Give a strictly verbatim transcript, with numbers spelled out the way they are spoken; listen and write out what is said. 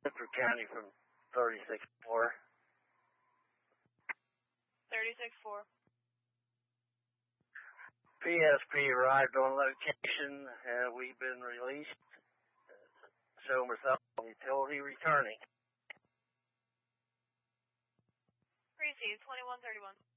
Central County from thirty-six four. thirty-six four. P S P arrived on location, and we've been released. Somer Southern Utility returning. Received, twenty-one thirty-one.